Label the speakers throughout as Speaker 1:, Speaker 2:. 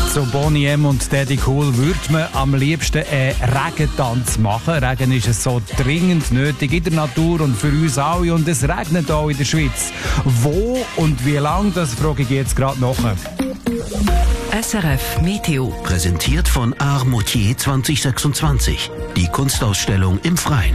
Speaker 1: So Boney M und Daddy Cool würde man am liebsten einen Regentanz machen. Regen ist es so dringend nötig in der Natur und für uns alle. Und es regnet auch in der Schweiz. Wo und wie lange, das frage ich jetzt gerade nach.
Speaker 2: SRF Meteo.
Speaker 3: Präsentiert von Art Moutier 2026. Die Kunstausstellung im Freien.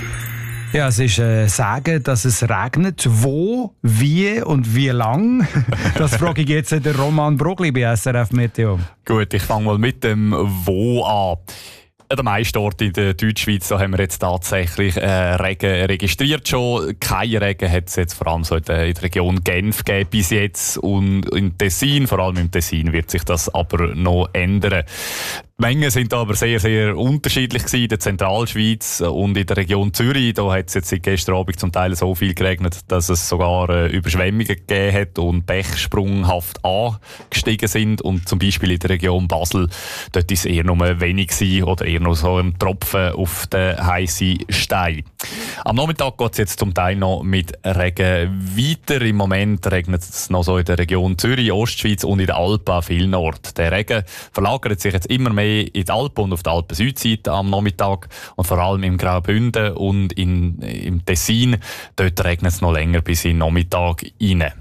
Speaker 1: Ja, es ist sagen, dass es regnet. Wo, wie und wie lang? Das frage ich jetzt den Roman Brogli bei SRF Meteo.
Speaker 4: Gut, ich fange mal mit dem Wo an. An den meisten Orten in der Deutschschweiz da haben wir jetzt tatsächlich Regen registriert schon. Kein Regen hat es jetzt vor allem so in der Region Genf gegeben bis jetzt. Und in Tessin, vor allem im Tessin, wird sich das aber noch ändern. Die Mengen sind aber sehr, sehr unterschiedlich gewesen. In der Zentralschweiz und in der Region Zürich. Da hat es jetzt seit gestern Abend zum Teil so viel geregnet, dass es sogar Überschwemmungen gegeben hat und Bäche sprunghaft angestiegen sind. Und zum Beispiel in der Region Basel, dort ist es eher nur wenig gewesen, oder eher noch so ein Tropfen auf den heißen Stein. Am Nachmittag geht es jetzt zum Teil noch mit Regen weiter. Im Moment regnet es noch so in der Region Zürich, Ostschweiz und in den Alpen an vielen Orten. Der Regen verlagert sich jetzt immer mehr in die Alpen und auf der Alpen-Südseite am Nachmittag und vor allem im Graubünden und im Tessin. Dort regnet es noch länger bis in den Nachmittag rein.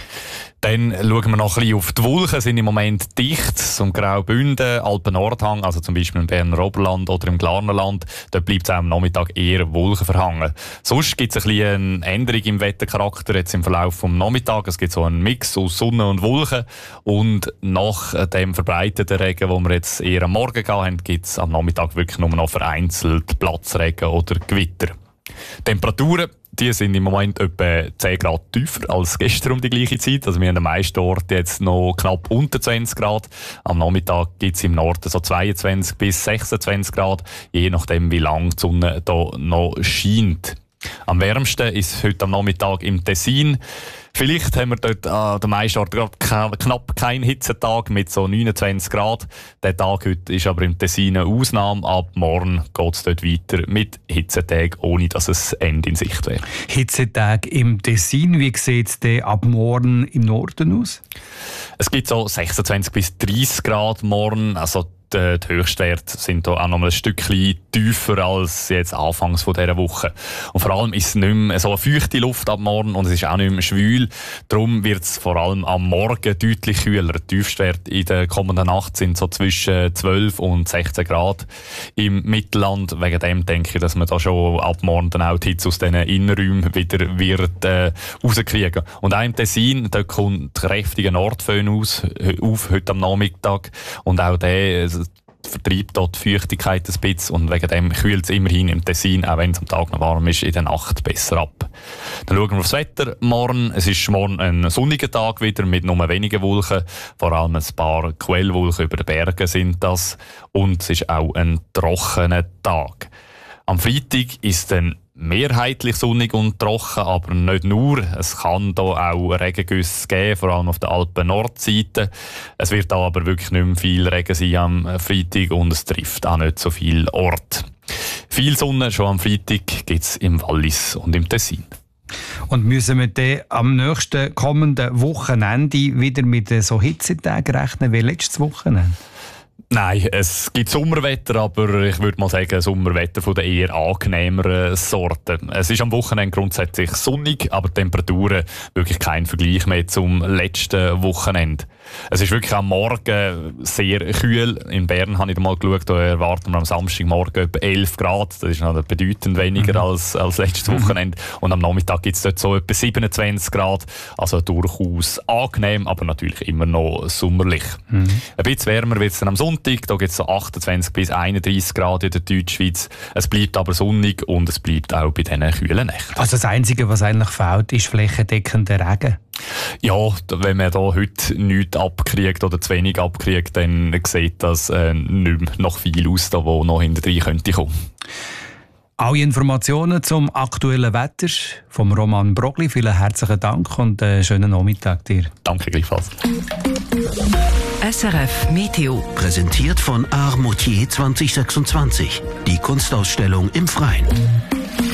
Speaker 4: Dann schauen wir noch ein bisschen auf die Wolken, sind im Moment dicht, zum Graubünden, Alpen-Nordhang, also zum Beispiel im Berner Oberland oder im Glarnerland. Dort bleibt es auch am Nachmittag eher wolkenverhangen. Sonst gibt es ein bisschen eine Änderung im Wettercharakter jetzt im Verlauf des Nachmittags. Es gibt so einen Mix aus Sonne und Wolken und nach dem verbreiteten Regen, den wir jetzt eher am Morgen hatten, gibt es am Nachmittag wirklich nur noch vereinzelt Platzregen oder Gewitter. Temperaturen, die sind im Moment etwa 10 Grad tiefer als gestern um die gleiche Zeit. Also wir haben an den meisten Orten jetzt noch knapp unter 20 Grad. Am Nachmittag gibt es im Norden so 22 bis 26 Grad, je nachdem wie lange die Sonne da noch scheint. Am wärmsten ist heute am Nachmittag im Tessin. Vielleicht haben wir dort an den meisten Orten knapp keinen Hitzetag mit so 29 Grad. Der Tag heute ist aber im Tessin eine Ausnahme. Ab morgen geht es dort weiter mit Hitzetagen, ohne dass es Ende in Sicht wäre.
Speaker 1: Hitzetag im Tessin, wie sieht es denn ab morgen im Norden aus? Es
Speaker 4: gibt so 26 bis 30 Grad morgen. Also die Höchstwerte sind da auch noch ein Stückchen tiefer als jetzt anfangs von dieser Woche. Und vor allem ist es nicht mehr so eine feuchte Luft ab morgen und es ist auch nicht mehr schwül. Darum wird es vor allem am Morgen deutlich kühler. Die Tiefstwerte in der kommenden Nacht sind so zwischen 12 und 16 Grad im Mittelland. Wegen dem denke ich, dass man da schon ab morgen dann auch die Hitze aus diesen Innenräumen wieder wird rauskriegen. Und auch im Tessin, da kommt kräftiger Nordföhn auf heute am Nachmittag. Und auch der vertreibt dort die Feuchtigkeit ein bisschen und wegen dem kühlt es immerhin im Tessin, auch wenn es am Tag noch warm ist, in der Nacht besser ab. Dann schauen wir aufs Wetter morgen. Es ist morgen ein sonniger Tag wieder mit nur wenigen Wolken, vor allem ein paar Quellwolken über den Bergen sind das und es ist auch ein trockener Tag. Am Freitag ist dann mehrheitlich sonnig und trocken, aber nicht nur. Es kann da auch Regengüsse geben, vor allem auf der Alpen-Nordseite. Es wird da aber wirklich nicht mehr viel Regen sein am Freitag und es trifft auch nicht so viele Orte. Viel Sonne schon am Freitag gibt es im Wallis und im Tessin.
Speaker 1: Und müssen wir dann am nächsten kommenden Wochenende wieder mit so Hitzetagen rechnen wie letztes Wochenende?
Speaker 4: Nein, es gibt Sommerwetter, aber ich würde mal sagen, Sommerwetter von der eher angenehmeren Sorte. Es ist am Wochenende grundsätzlich sonnig, aber die Temperaturen wirklich kein Vergleich mehr zum letzten Wochenende. Es ist wirklich am Morgen sehr kühl. In Bern habe ich mal geschaut, da erwarten wir am Samstagmorgen etwa 11 Grad. Das ist noch bedeutend weniger als letztes Wochenende. Und am Nachmittag gibt es dort so etwa 27 Grad. Also durchaus angenehm, aber natürlich immer noch sommerlich. Ein bisschen wärmer wird es dann am Sonntag. Da gibt es so 28 bis 31 Grad in der Deutschschweiz. Es bleibt aber sonnig und es bleibt auch bei diesen kühlen Nächten.
Speaker 1: Also das Einzige, was eigentlich fehlt, ist flächendeckender Regen?
Speaker 4: Ja, wenn man da heute nichts abkriegt oder zu wenig abkriegt, dann sieht das nicht mehr noch viel aus, da wo noch hinterher könnte kommen.
Speaker 1: Alle Informationen zum aktuellen Wetter vom Roman Brogli. Vielen herzlichen Dank und einen schönen Nachmittag dir.
Speaker 4: Danke gleichfalls.
Speaker 2: SRF Meteo.
Speaker 3: Präsentiert von Art Moutier 2026. Die Kunstausstellung im Freien.